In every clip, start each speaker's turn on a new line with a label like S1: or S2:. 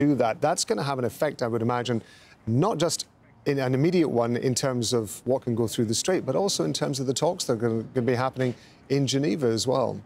S1: do that. That's going to have an effect, I would imagine, not just in an immediate one in terms of what can go through the strait, but also in terms of the talks that are going to be happening in Geneva as well.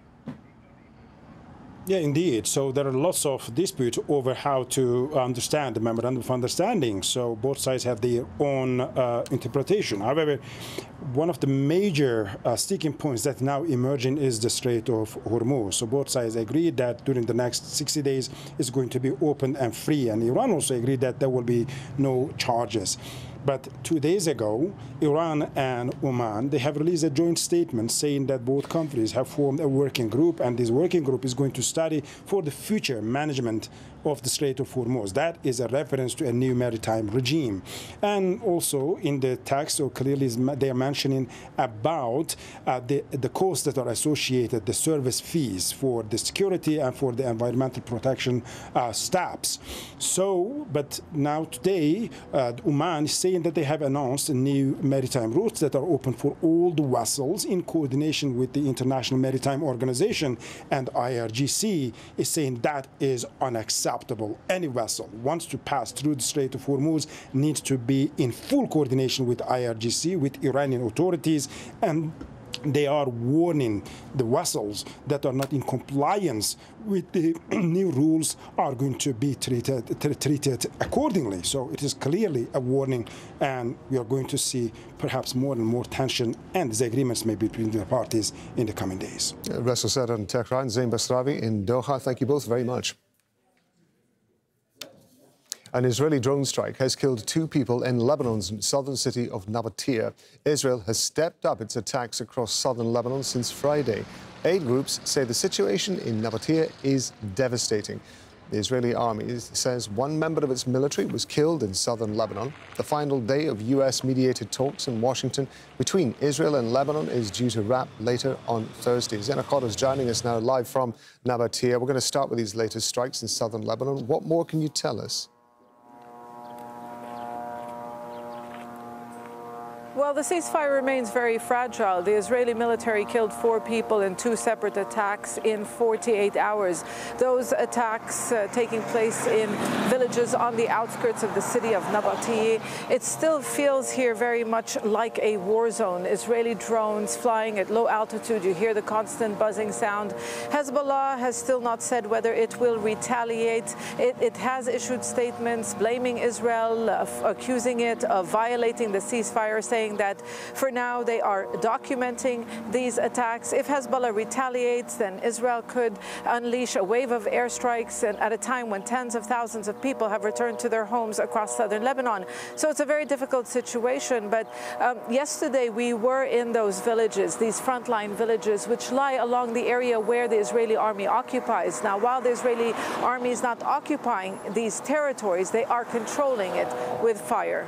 S2: Yeah, indeed. So there are lots of disputes over how to understand the Memorandum of Understanding. So both sides have their own interpretation. However, one of the major sticking points that now emerging is the Strait of Hormuz. So both sides agreed that during the next 60 days it's going to be open and free. And Iran also agreed that there will be no charges. But 2 days ago, Iran and Oman, they have released a joint statement saying that both countries have formed a working group, and this working group is going to study for the future management of the Strait of Hormuz. That is a reference to a new maritime regime. And also in the text, so clearly they are mentioning about the costs that are associated, the service fees for the security and for the environmental protection steps. So, but now today, Oman is saying that they have announced new maritime routes that are open for all the vessels in coordination with the International Maritime Organization, and IRGC is saying that is unacceptable. Any vessel wants to pass through the Strait of Hormuz needs to be in full coordination with IRGC, with Iranian authorities, and they are warning the vessels that are not in compliance with the new rules are going to be treated accordingly. So it is clearly a warning, and we are going to see perhaps more and more tension and disagreements maybe between the parties in the coming days.
S1: Ressa Saeed in Tehran, Zain Basrawi in Doha, thank you both very much. An Israeli drone strike has killed 2 people in Lebanon's southern city of Nabatea. Israel has stepped up its attacks across southern Lebanon since Friday. Aid groups say the situation in Nabatea is devastating. The Israeli army says 1 member of its military was killed in southern Lebanon. The final day of US-mediated talks in Washington between Israel and Lebanon is due to wrap later on Thursday. Zain Akkad is joining us now live from Nabatea. We're going to start with these latest strikes in southern Lebanon. What more can you tell us?
S3: Well, the ceasefire remains very fragile. The Israeli military killed 4 people in 2 separate attacks in 48 hours. Those attacks taking place in villages on the outskirts of the city of Nabatea. It still feels here very much like a war zone. Israeli drones flying at low altitude. You hear the constant buzzing sound. Hezbollah has still not said whether it will retaliate. It has issued statements blaming Israel, accusing it of violating the ceasefire, saying that for now they are documenting these attacks. If Hezbollah retaliates, then Israel could unleash a wave of airstrikes, and at a time when tens of thousands of people have returned to their homes across southern Lebanon. So it's a very difficult situation. But yesterday we were in those villages, these frontline villages, which lie along the area where the Israeli army occupies. Now, while the Israeli army is not occupying these territories, they are controlling it with fire.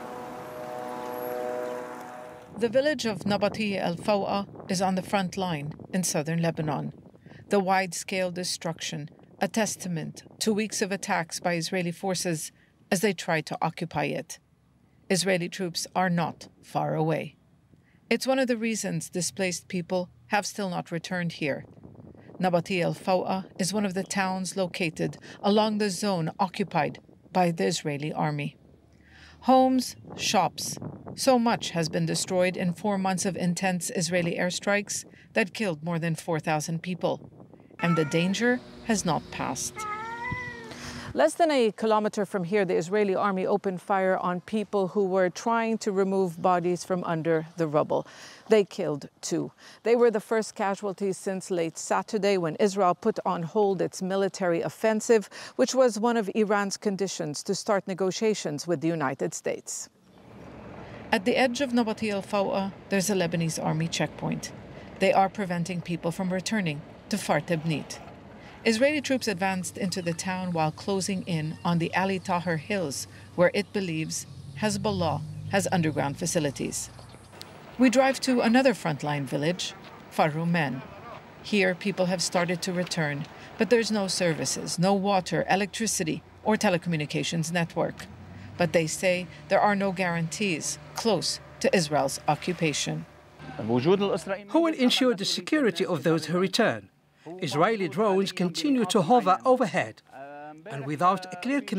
S3: The village of Nabatea al-Fawqa is on the front line in southern Lebanon. The wide-scale destruction, a testament to weeks of attacks by Israeli forces as they try to occupy it. Israeli troops are not far away. It's one of the reasons displaced people have still not returned here. Nabatea al-Fawqa is one of the towns located along the zone occupied by the Israeli army. Homes, shops, so much has been destroyed in 4 months of intense Israeli airstrikes that killed more than 4,000 people. And the danger has not passed. Less than a kilometer from here, the Israeli army opened fire on people who were trying to remove bodies from under the rubble. They killed 2. They were the first casualties since late Saturday, when Israel put on hold its military offensive, which was one of Iran's conditions to start negotiations with the United States. At the edge of Nabatea al-Fawqa, there's a Lebanese army checkpoint. They are preventing people from returning to Fart Ibnit. Israeli troops advanced into the town while closing in on the Ali Tahrir Hills, where it believes Hezbollah has underground facilities. We drive to another frontline village, Farumen. Here, people have started to return, but there's no services, no water, electricity, or telecommunications network. But they say there are no guarantees close to Israel's occupation.
S4: Who will ensure the security of those who return? Israeli drones continue to hover overhead, and without a clear